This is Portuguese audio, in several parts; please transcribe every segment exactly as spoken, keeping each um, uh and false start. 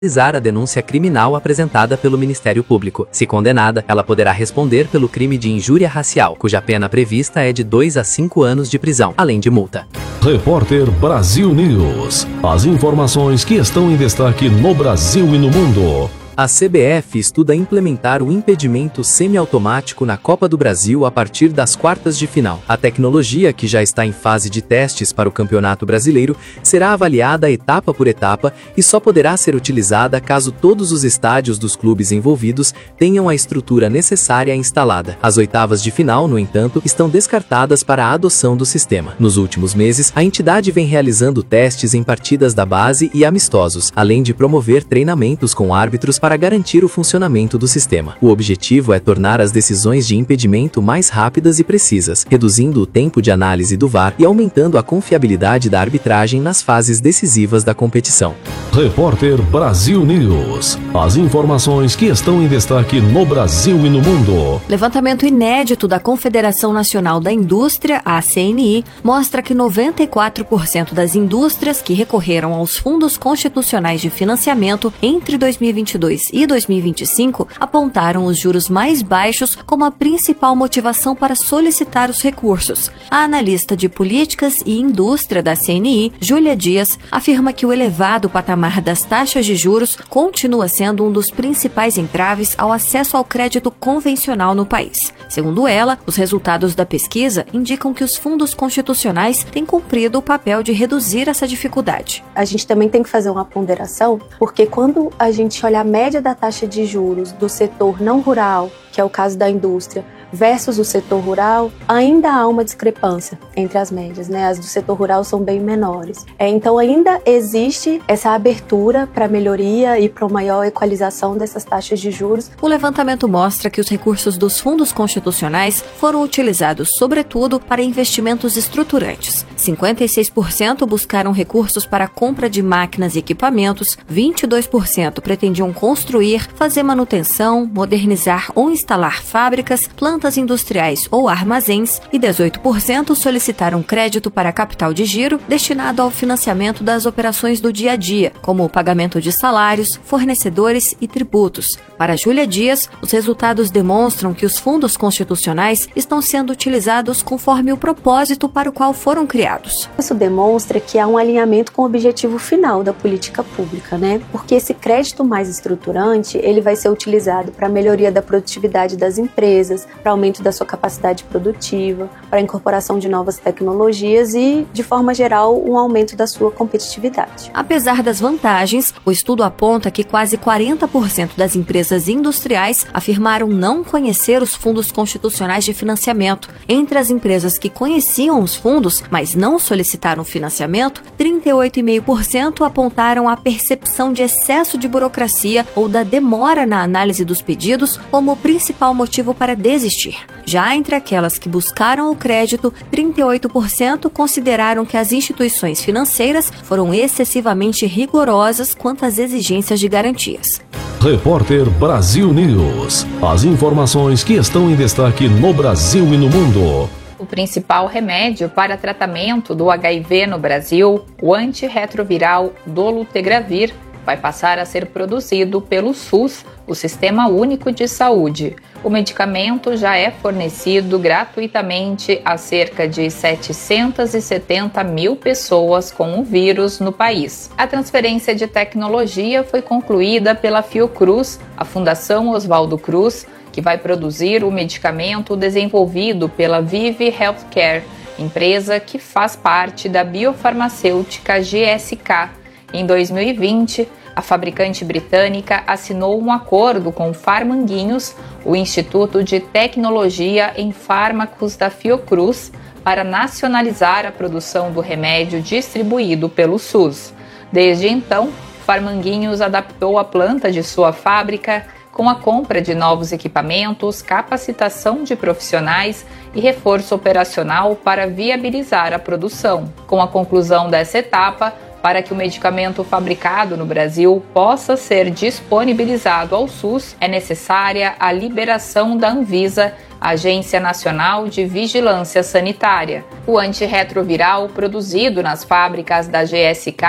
a denúncia criminal apresentada pelo Ministério Público. Se condenada, ela poderá responder pelo crime de injúria racial, cuja pena prevista é de dois a cinco anos de prisão, além de multa. Repórter Brasil News. As informações que estão em destaque no Brasil e no mundo. A C B F estuda implementar o impedimento semiautomático na Copa do Brasil a partir das quartas de final. A tecnologia, que já está em fase de testes para o Campeonato Brasileiro, será avaliada etapa por etapa e só poderá ser utilizada caso todos os estádios dos clubes envolvidos tenham a estrutura necessária instalada. As oitavas de final, no entanto, estão descartadas para a adoção do sistema. Nos últimos meses, a entidade vem realizando testes em partidas da base e amistosos, além de promover treinamentos com árbitros para garantir o funcionamento do sistema. O objetivo é tornar as decisões de impedimento mais rápidas e precisas, reduzindo o tempo de análise do V A R e aumentando a confiabilidade da arbitragem nas fases decisivas da competição. Repórter Brasil News. As informações que estão em destaque no Brasil e no mundo. Levantamento inédito da Confederação Nacional da Indústria, a C N I, mostra que noventa e quatro por cento das indústrias que recorreram aos fundos constitucionais de financiamento entre dois mil e vinte e dois e dois mil e vinte e cinco apontaram os juros mais baixos como a principal motivação para solicitar os recursos. A analista de políticas e indústria da C N I, Júlia Dias, afirma que o elevado patamar das taxas de juros continua sendo um dos principais entraves ao acesso ao crédito convencional no país. Segundo ela, os resultados da pesquisa indicam que os fundos constitucionais têm cumprido o papel de reduzir essa dificuldade. A gente também tem que fazer uma ponderação, porque quando a gente olha a média da taxa de juros do setor não rural, que é o caso da indústria, versus o setor rural, ainda há uma discrepância entre as médias, né? As do setor rural são bem menores. É, então ainda existe essa abertura para melhoria e para uma maior equalização dessas taxas de juros. O levantamento mostra que os recursos dos fundos constitucionais foram utilizados sobretudo para investimentos estruturantes. cinquenta e seis por cento buscaram recursos para a compra de máquinas e equipamentos, vinte e dois por cento pretendiam construir, fazer manutenção, modernizar ou instalar fábricas, plantas industriais ou armazéns e dezoito por cento solicitaram crédito para capital de giro destinado ao financiamento das operações do dia a dia, como o pagamento de salários, fornecedores e tributos. Para Júlia Dias, os resultados demonstram que os fundos constitucionais estão sendo utilizados conforme o propósito para o qual foram criados. Isso demonstra que há um alinhamento com o objetivo final da política pública, né? Porque esse crédito mais estruturante, ele vai ser utilizado para a melhoria da produtividade das empresas, para aumento da sua capacidade produtiva, para a incorporação de novas tecnologias e, de forma geral, um aumento da sua competitividade. Apesar das vantagens, o estudo aponta que quase quarenta por cento das empresas industriais afirmaram não conhecer os fundos constitucionais de financiamento. Entre as empresas que conheciam os fundos, mas não solicitaram financiamento, trinta e oito vírgula cinco por cento apontaram a percepção de excesso de burocracia ou da demora na análise dos pedidos como o principal motivo para desistir. Já entre aquelas que buscaram o crédito, trinta e oito por cento consideraram que as instituições financeiras foram excessivamente rigorosas quanto às exigências de garantias. Repórter Brasil News. As informações que estão em destaque no Brasil e no mundo. O principal remédio para tratamento do H I V no Brasil, o antirretroviral dolutegravir, vai passar a ser produzido pelo SUS, o Sistema Único de Saúde. O medicamento já é fornecido gratuitamente a cerca de setecentas e setenta mil pessoas com o vírus no país. A transferência de tecnologia foi concluída pela Fiocruz, a Fundação Oswaldo Cruz, que vai produzir o medicamento desenvolvido pela Vive Healthcare, empresa que faz parte da biofarmacêutica G S K. Em dois mil e vinte, a fabricante britânica assinou um acordo com o Pharmanguinhos, o Instituto de Tecnologia em Fármacos da Fiocruz, para nacionalizar a produção do remédio distribuído pelo SUS. Desde então, Pharmanguinhos adaptou a planta de sua fábrica com a compra de novos equipamentos, capacitação de profissionais e reforço operacional para viabilizar a produção. Com a conclusão dessa etapa, para que o medicamento fabricado no Brasil possa ser disponibilizado ao SUS, é necessária a liberação da Anvisa, Agência Nacional de Vigilância Sanitária. O antirretroviral produzido nas fábricas da G S K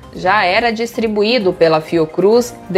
já era distribuído pela Fiocruz